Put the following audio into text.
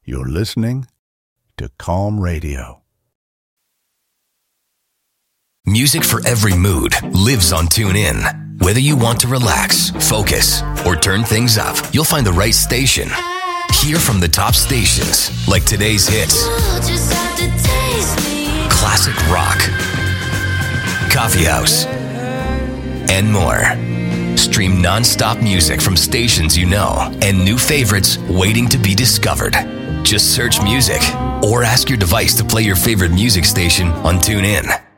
You're listening to Calm Radio. Music for every mood lives on TuneIn. Whether you want to relax, focus, or turn things up, you'll find the right station. Hear from the top stations like today's hits, classic rock, coffee house, and more. Stream non-stop music from stations you know and new favorites waiting to be discovered. Just search music or ask your device to play your favorite music station on TuneIn.